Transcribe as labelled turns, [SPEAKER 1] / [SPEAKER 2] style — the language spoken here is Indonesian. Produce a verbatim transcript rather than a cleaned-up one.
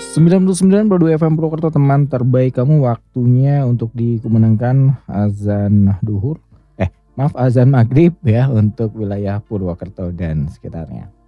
[SPEAKER 1] sembilan puluh sembilan koma dua F M Purwokerto, teman terbaik kamu, waktunya untuk dikumandangkan azan duhur, eh maaf azan maghrib ya untuk wilayah Purwokerto dan sekitarnya.